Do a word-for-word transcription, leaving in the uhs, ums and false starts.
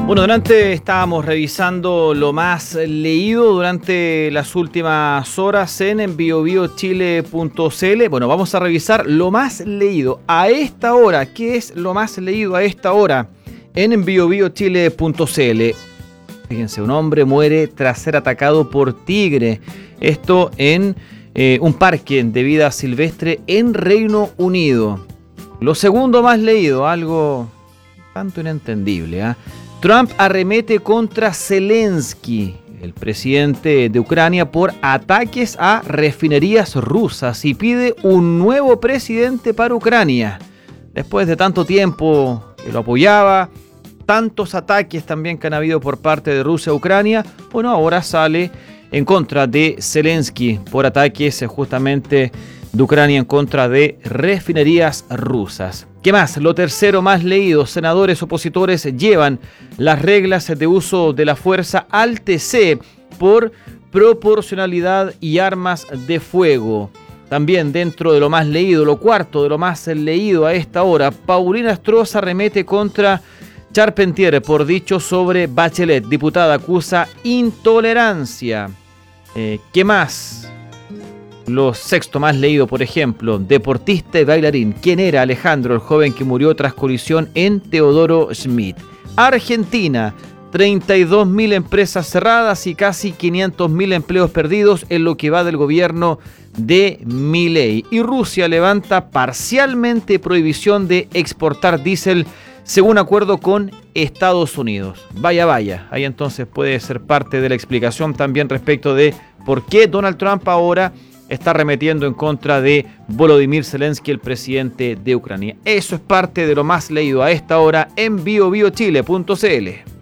Bueno, durante estábamos revisando lo más leído durante las últimas horas en bio bio chile punto c l. Bueno, vamos a revisar lo más leído a esta hora. ¿Qué es lo más leído a esta hora en bio bio chile punto c l? Fíjense, un hombre muere tras ser atacado por tigre. Esto en eh, un parque de vida silvestre en Reino Unido. Lo segundo más leído, algo tanto inentendible, ¿eh? Trump arremete contra Zelensky, el presidente de Ucrania, por ataques a refinerías rusas y pide un nuevo presidente para Ucrania. Después de tanto tiempo que lo apoyaba, tantos ataques también que han habido por parte de Rusia a Ucrania, bueno, ahora sale en contra de Zelensky por ataques justamente de Ucrania en contra de refinerías rusas. ¿Qué más? Lo tercero más leído, senadores opositores llevan las reglas de uso de la fuerza al T C por proporcionalidad y armas de fuego. También dentro de lo más leído, lo cuarto de lo más leído a esta hora, Paulina Stroza arremete contra Charpentier por dicho sobre Bachelet. Diputada acusa intolerancia. Eh, ¿Qué más? Lo sexto más leído, por ejemplo, deportista y bailarín. ¿Quién era Alejandro, el joven que murió tras colisión en Teodoro Schmidt? Argentina, treinta y dos mil empresas cerradas y casi quinientos mil empleos perdidos en lo que va del gobierno de Milei. Y Rusia levanta parcialmente prohibición de exportar diésel según acuerdo con Estados Unidos. Vaya, vaya. Ahí entonces puede ser parte de la explicación también respecto de por qué Donald Trump ahora está arremetiendo en contra de Volodymyr Zelensky, el presidente de Ucrania. Eso es parte de lo más leído a esta hora en bio bio chile punto c l.